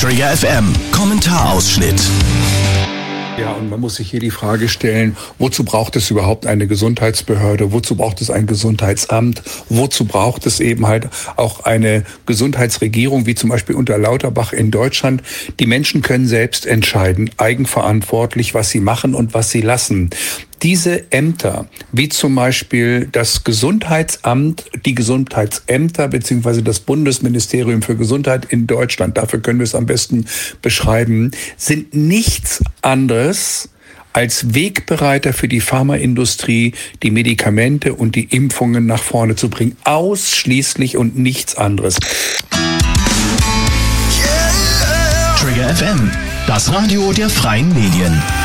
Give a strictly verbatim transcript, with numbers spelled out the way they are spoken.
Trigger F M, Kommentarausschnitt. Ja, und man muss sich hier die Frage stellen, wozu braucht es überhaupt eine Gesundheitsbehörde? Wozu braucht es ein Gesundheitsamt? Wozu braucht es eben halt auch eine Gesundheitsregierung, wie zum Beispiel unter Lauterbach in Deutschland? Die Menschen können selbst entscheiden, eigenverantwortlich, was sie machen und was sie lassen. Diese Ämter, wie zum Beispiel das Gesundheitsamt, die Gesundheitsämter beziehungsweise das Bundesministerium für Gesundheit in Deutschland, dafür können wir es am besten beschreiben, sind nichts anderes als Wegbereiter für die Pharmaindustrie, die Medikamente und die Impfungen nach vorne zu bringen. Ausschließlich und nichts anderes. Trigger F M, das Radio der freien Medien.